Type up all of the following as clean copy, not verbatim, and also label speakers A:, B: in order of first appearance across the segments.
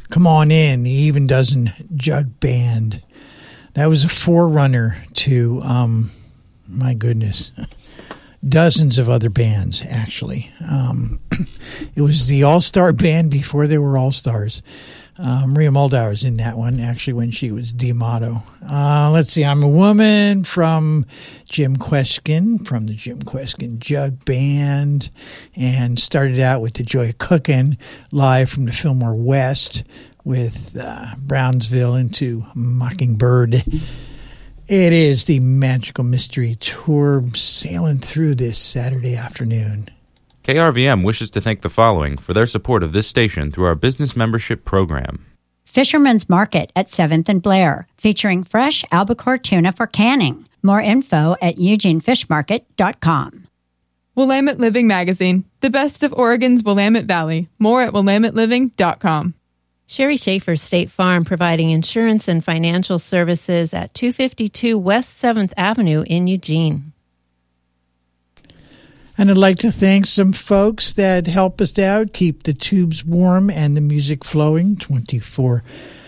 A: Come On In, the Even Dozen Jug Band. That was a forerunner to, my goodness, dozens of other bands, actually. It was the all-star band before there were all-stars. Maria Muldaur's in that one, actually, when she was D'Amato. Let's see, I'm a Woman from Jim Kweskin, from the Jim Kweskin Jug Band, and started out with the Joy of Cookin' live from the Fillmore West with Brownsville into Mockingbird. It is the Magical Mystery Tour sailing through this Saturday afternoon.
B: KRVM wishes to thank the following for their support of this station through our business membership program.
C: Fisherman's Market at 7th and Blair, featuring fresh albacore tuna for canning. More info at eugenefishmarket.com.
D: Willamette Living Magazine, the best of Oregon's Willamette Valley. More at willametteliving.com.
E: Sherry Schaefer State Farm, providing insurance and financial services at 252 West 7th Avenue in Eugene.
A: And I'd like to thank some folks that help us out, keep the tubes warm and the music flowing 24/7.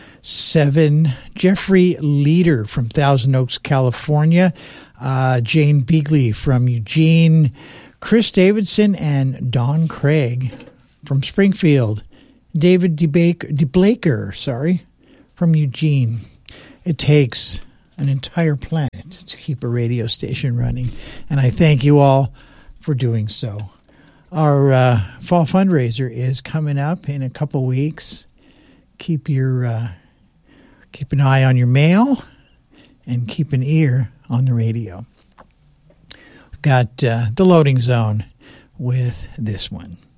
A: Jeffrey Leader from Thousand Oaks, California. Jane Beagley from Eugene. Chris Davidson and Don Craig from Springfield. David DeBlaker, from Eugene. It takes an entire planet to keep a radio station running, and I thank you all for doing so. Our fall fundraiser is coming up in a couple weeks. Keep an eye on your mail and keep an ear on the radio. We've got The Loading Zone with this one.